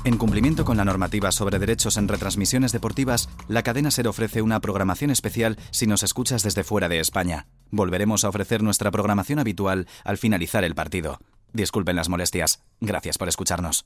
En cumplimiento con la normativa sobre derechos en retransmisiones deportivas, la cadena SER ofrece una programación especial si nos escuchas desde fuera de España. Volveremos a ofrecer nuestra programación habitual al finalizar el partido. Disculpen las molestias. Gracias por escucharnos.